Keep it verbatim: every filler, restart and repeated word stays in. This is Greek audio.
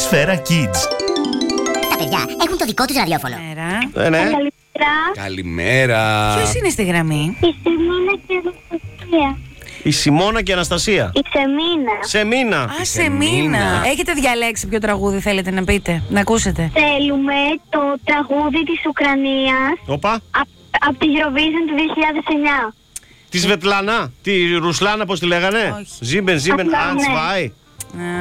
Σφαίρα Kids. Τα παιδιά έχουν το δικό τους ραδιόφωνο. Καλημέρα. Ε, ναι. Καλημέρα. Καλημέρα. Ποιος είναι στη γραμμή? Η Σεμίνα και η Αναστασία. Η Σιμώνα και η Αναστασία. Η Σεμίνα. Σεμίνα. Α, σε μήνα. Έχετε διαλέξει ποιο τραγούδι θέλετε να πείτε, να ακούσετε? Θέλουμε το τραγούδι της Ουκρανίας Οπα. από τη Eurovision του δύο χιλιάδες εννιά. Τη Σβετλάνα. Τη Ρουσλάνα, πώς τη λέγανε. Όχι. Ζίμπεν, Ζίμπεν, Απλά, Αντς ναι. Βάι.